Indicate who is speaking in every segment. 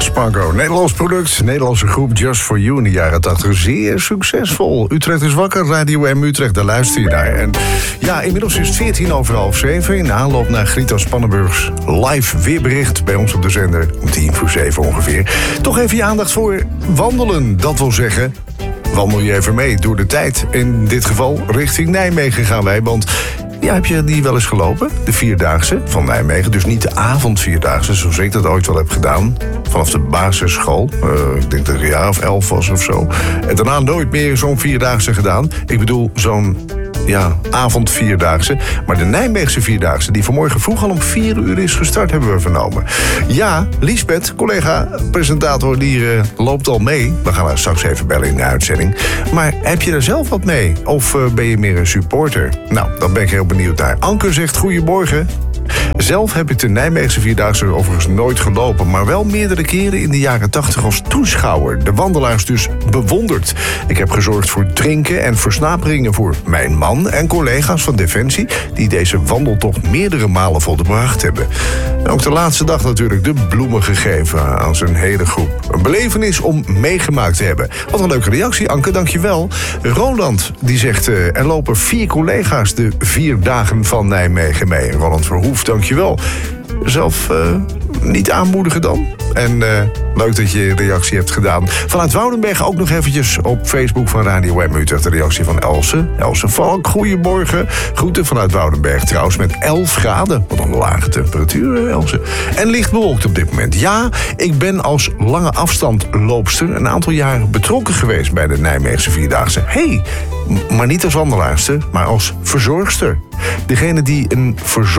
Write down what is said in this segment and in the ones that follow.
Speaker 1: Spargo, Nederlands product, Nederlandse groep Just For You in de jaren 80. Zeer succesvol. Utrecht is wakker, Radio M Utrecht, daar luister je naar. En ja, inmiddels is het 6:45 in aanloop naar Grieto Spannenburgs live weerbericht bij ons op de zender om 6:50 ongeveer. Toch even je aandacht voor wandelen, dat wil zeggen... wandel je even mee door de tijd. In dit geval richting Nijmegen gaan wij, want... ja, heb je die wel eens gelopen? De Vierdaagse van Nijmegen. Dus niet de avondvierdaagse, zoals ik dat ooit wel heb gedaan. Vanaf de basisschool. Ik denk dat ik een jaar of 11 was of zo. En daarna nooit meer zo'n Vierdaagse gedaan. Ik bedoel, zo'n... ja, avondvierdaagse. Maar de Nijmeegse Vierdaagse, die vanmorgen vroeg al om 4 uur is gestart, hebben we vernomen. Ja, Liesbeth, collega-presentator, die loopt al mee. We gaan haar straks even bellen in de uitzending. Maar heb je er zelf wat mee? Of ben je meer een supporter? Nou, dan ben ik heel benieuwd naar. Anke zegt goedemorgen. Zelf heb ik de Nijmeegse Vierdaagse overigens nooit gelopen... maar wel meerdere keren in de jaren 80 als toeschouwer. De wandelaars dus bewonderd. Ik heb gezorgd voor drinken en versnaperingen voor mijn man... en collega's van Defensie die deze wandeltocht meerdere malen volbracht hebben. En ook de laatste dag natuurlijk de bloemen gegeven aan zijn hele groep. Een belevenis om meegemaakt te hebben. Wat een leuke reactie, Anke, dankjewel. Roland die zegt, er lopen 4 collega's de 4 dagen van Nijmegen mee. Roland Verhoef, dankjewel. Zelf niet aanmoedigen dan? En leuk dat je een reactie hebt gedaan. Vanuit Woudenberg ook nog eventjes op Facebook van Radio M Utrecht. De reactie van Else. Else Valk, goedemorgen. Groeten vanuit Woudenberg trouwens met 11 graden. Wat een lage temperatuur, Else. En licht bewolkt op dit moment. Ja, ik ben als lange afstandloopster een aantal jaren betrokken geweest bij de Nijmeegse Vierdaagse. Maar niet als wandelaarster, maar als verzorgster. Degene die een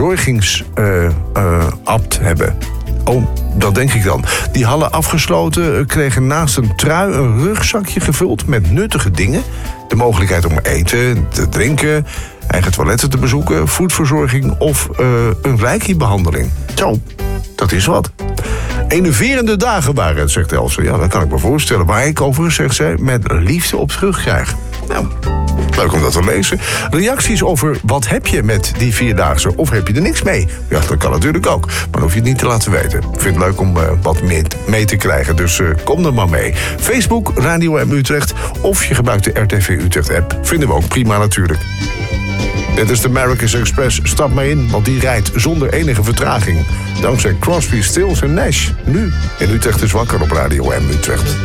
Speaker 1: verzorgingsabt hebben. Oh, dat denk ik dan. Die hadden afgesloten, kregen naast een trui een rugzakje gevuld met nuttige dingen. De mogelijkheid om eten, te drinken, eigen toiletten te bezoeken, voedverzorging of een reiki-behandeling. Zo, dat is wat. Enerverende dagen waren het, zegt Elsa. Ja, dat kan ik me voorstellen. Waar ik overigens, zegt zij, met liefde op terugkrijg. Nou, leuk om dat te lezen. Reacties over wat heb je met die Vierdaagse of heb je er niks mee? Ja, dat kan natuurlijk ook. Maar dan hoef je het niet te laten weten. Ik vind het leuk om wat mee te krijgen. Dus kom er maar mee. Facebook, Radio M Utrecht of je gebruikt de RTV Utrecht app. Vinden we ook prima natuurlijk. Dit is de American Express. Stap maar in, want die rijdt zonder enige vertraging. Dankzij Crosby, Stills en Nash. Nu in Utrecht is wakker op Radio M Utrecht.